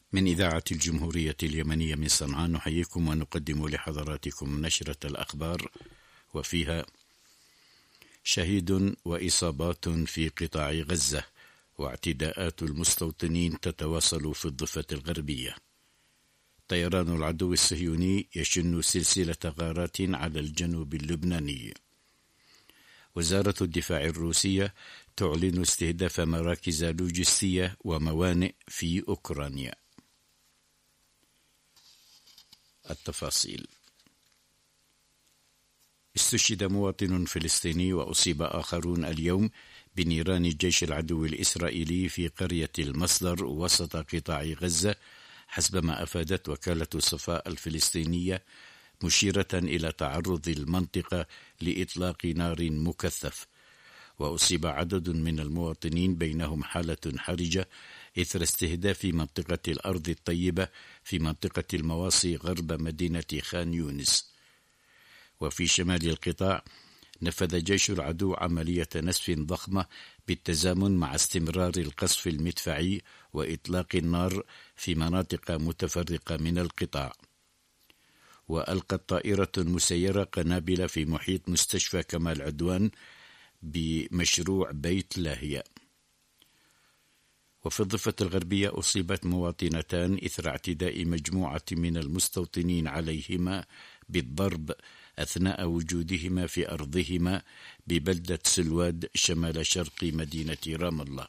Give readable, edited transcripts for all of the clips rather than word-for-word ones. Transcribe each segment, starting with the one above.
من إذاعة الجمهورية اليمنية من صنعاء نحييكم ونقدم لحضراتكم نشرة الأخبار، وفيها: شهيد وإصابات في قطاع غزة، واعتداءات المستوطنين تتواصل في الضفة الغربية. طيران العدو الصهيوني يشن سلسلة غارات على الجنوب اللبناني. وزارة الدفاع الروسية تعلن استهداف مراكز لوجستية وموانئ في أوكرانيا. التفاصيل: استشهد مواطن فلسطيني وأصيب آخرون اليوم بنيران جيش العدو الإسرائيلي في قرية المصدر وسط قطاع غزة، حسب ما أفادت وكالة صفاء الفلسطينية، مشيرة إلى تعرض المنطقة لإطلاق نار مكثف. وأصيب عدد من المواطنين، بينهم حالة حرجة، إثر استهداف منطقة الأرض الطيبة في منطقة المواصي غرب مدينة خان يونس. وفي شمال القطاع نفذ جيش العدو عملية نسف ضخمة بالتزامن مع استمرار القصف المدفعي وإطلاق النار في مناطق متفرقة من القطاع. وألقت طائرة مسيرة قنابل في محيط مستشفى كمال عدوان بمشروع بيت لاهية. وفي الضفة الغربية أصيبت مواطنتان إثر اعتداء مجموعة من المستوطنين عليهما بالضرب أثناء وجودهما في أرضهما ببلدة سلواد شمال شرق مدينة رام الله.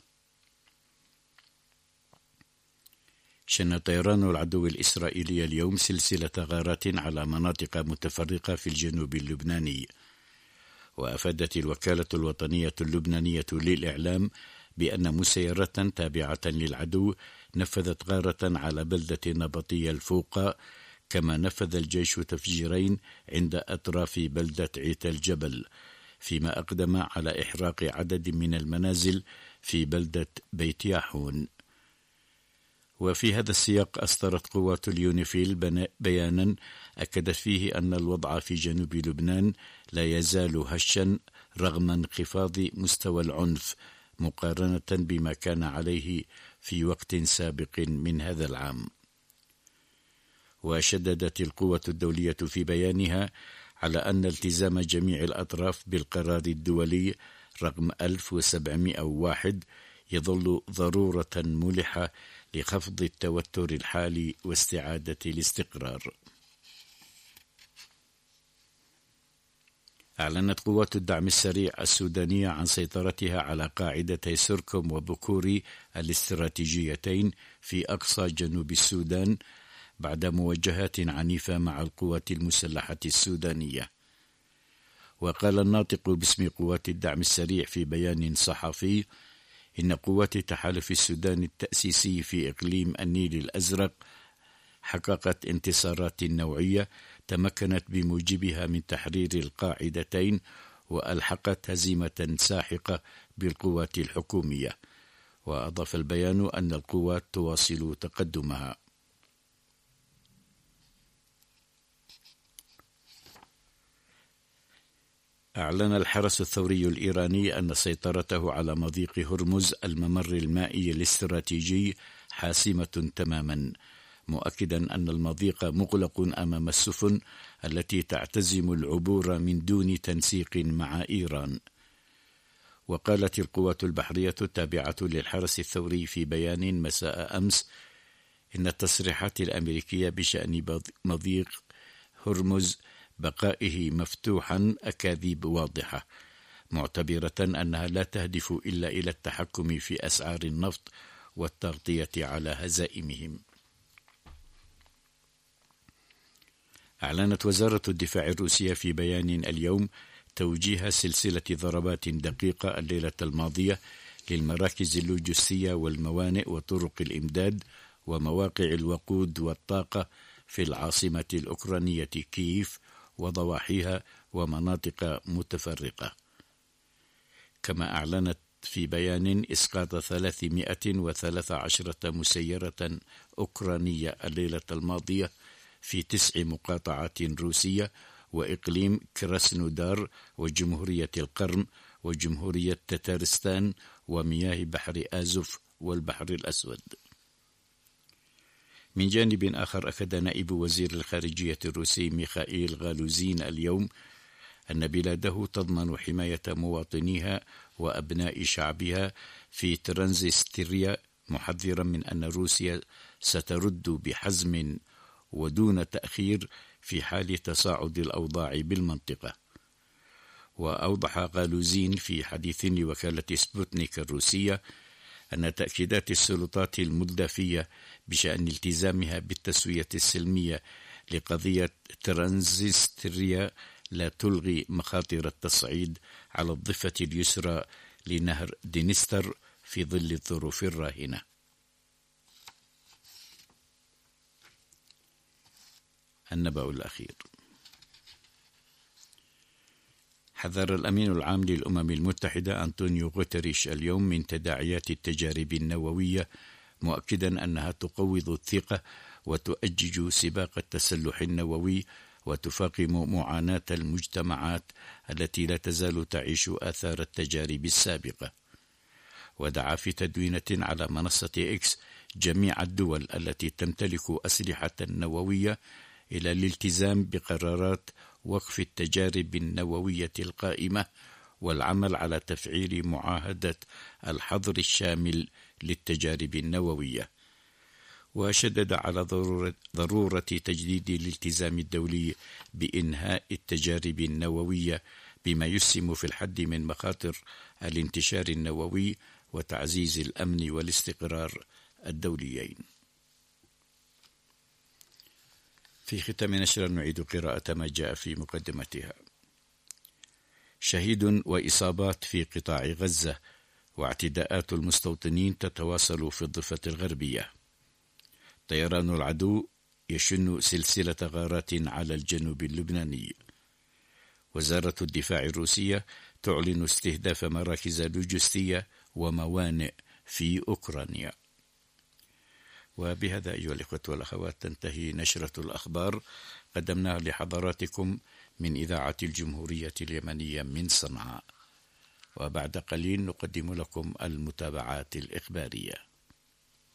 شن طيران العدو الإسرائيلي اليوم سلسلة غارات على مناطق متفرقة في الجنوب اللبناني. وأفادت الوكالة الوطنية اللبنانية للإعلام بأن مسيرة تابعة للعدو نفذت غارة على بلدة نبطية الفوقاء، كما نفذ الجيش تفجيرين عند أطراف بلدة عيت الجبل، فيما أقدم على إحراق عدد من المنازل في بلدة بيت ياحون. وفي هذا السياق أصدرت قوات اليونيفيل بيانا أكدت فيه أن الوضع في جنوب لبنان لا يزال هشا رغم انخفاض مستوى العنف مقارنة بما كان عليه في وقت سابق من هذا العام. وشددت القوة الدولية في بيانها على أن التزام جميع الأطراف بالقرار الدولي رقم 1701 يظل ضرورة ملحة لخفض التوتر الحالي واستعادة الاستقرار. أعلنت قوات الدعم السريع السودانية عن سيطرتها على قاعدتي سركم وبكوري الاستراتيجيتين في أقصى جنوب السودان بعد مواجهات عنيفة مع القوات المسلحة السودانية. وقال الناطق باسم قوات الدعم السريع في بيان صحفي إن قوات تحالف السودان التأسيسي في إقليم النيل الأزرق حققت انتصارات نوعية تمكنت بموجبها من تحرير القاعدتين، وألحقت هزيمة ساحقة بالقوات الحكومية. وأضاف البيان أن القوات تواصل تقدمها. أعلن الحرس الثوري الإيراني أن سيطرته على مضيق هرمز الممر المائي الاستراتيجي حاسمة تماما، مؤكدا أن المضيق مغلق أمام السفن التي تعتزم العبور من دون تنسيق مع إيران. وقالت القوات البحرية التابعة للحرس الثوري في بيان مساء أمس إن التصريحات الأمريكية بشأن مضيق هرمز بقائه مفتوحا أكاذيب واضحة، معتبرة أنها لا تهدف إلا إلى التحكم في أسعار النفط والتغطية على هزائمهم. أعلنت وزارة الدفاع الروسية في بيان اليوم توجيه سلسلة ضربات دقيقة الليلة الماضية للمراكز اللوجستية والموانئ وطرق الإمداد ومواقع الوقود والطاقة في العاصمة الأوكرانية كييف وضواحيها ومناطق متفرقة. كما أعلنت في بيان إسقاط 313 مسيرة أوكرانية الليلة الماضية في 9 مقاطعات روسية وإقليم كراسنودار وجمهورية القرم وجمهورية تتارستان ومياه بحر آزوف والبحر الأسود. من جانب آخر، أكد نائب وزير الخارجية الروسي ميخائيل غالوزين اليوم أن بلاده تضمن حماية مواطنيها وأبناء شعبها في ترانزستريا، محذرا من أن روسيا سترد بحزم ودون تأخير في حال تصاعد الأوضاع بالمنطقة. وأوضح غالوزين في حديث لوكالة سبوتنيك الروسية أن تأكيدات السلطات المولدافية بشأن التزامها بالتسوية السلمية لقضية ترانزستريا لا تلغي مخاطر التصعيد على الضفة اليسرى لنهر دينستر في ظل الظروف الراهنة. النبأ الأخير. حذر الأمين العام للأمم المتحدة أنطونيو غوتيريش اليوم من تداعيات التجارب النووية، مؤكدا أنها تقوض الثقة وتؤجج سباق التسلح النووي وتفاقم معاناة المجتمعات التي لا تزال تعيش آثار التجارب السابقة. ودعا في تدوينة على منصة إكس جميع الدول التي تمتلك أسلحة نووية إلى الالتزام بقرارات وقف التجارب النووية القائمة والعمل على تفعيل معاهدة الحظر الشامل للتجارب النووية. وشدد على ضرورة تجديد الالتزام الدولي بإنهاء التجارب النووية بما يسهم في الحد من مخاطر الانتشار النووي وتعزيز الأمن والاستقرار الدوليين. في ختام نشرة نعيد قراءة ما جاء في مقدمتها. شهيد وإصابات في قطاع غزة، واعتداءات المستوطنين تتواصل في الضفة الغربية. طيران العدو يشن سلسلة غارات على الجنوب اللبناني. وزارة الدفاع الروسية تعلن استهداف مراكز لوجستية وموانئ في أوكرانيا. وبهذا أيها الإخوة والأخوات تنتهي نشرة الأخبار قدمناها لحضراتكم من إذاعة الجمهورية اليمنية من صنعاء. وبعد قليل نقدم لكم المتابعات الإخبارية.